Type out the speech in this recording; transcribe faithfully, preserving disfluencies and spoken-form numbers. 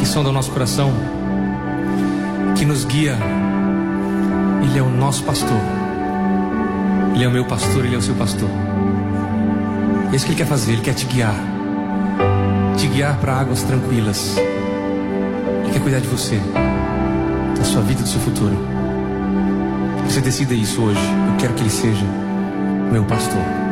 sonda o nosso coração, que nos guia. Ele é o nosso pastor. Ele é o meu pastor, Ele é o seu pastor. É isso que Ele quer fazer, Ele quer te guiar. Te guiar para águas tranquilas. Ele quer cuidar de você, da sua vida e do seu futuro. Você decida isso hoje. Eu quero que Ele seja meu pastor.